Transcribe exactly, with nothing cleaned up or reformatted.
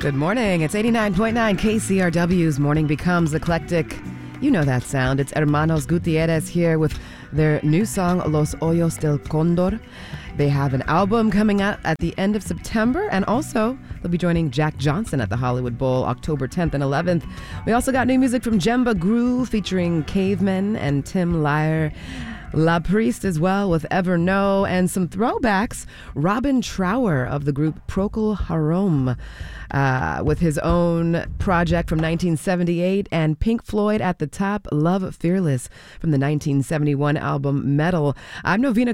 Good morning. It's eighty-nine point nine K C R W's Morning Becomes Eclectic. You know that sound. It's Hermanos Gutierrez here with their new song, Los Hoyos del Condor. They have an album coming out at the end of September, and also they'll be joining Jack Johnson at the Hollywood Bowl October tenth and eleventh. We also got new music from Jemba Groove featuring Cavemen and Tim Lyer. La Priest as well with Ever Know, and some throwbacks. Robin Trower of the group Procol Harum uh, with his own project from nineteen seventy-eight, and Pink Floyd at the top, Love Fearless from the nineteen seventy-one album Metal. I'm Novina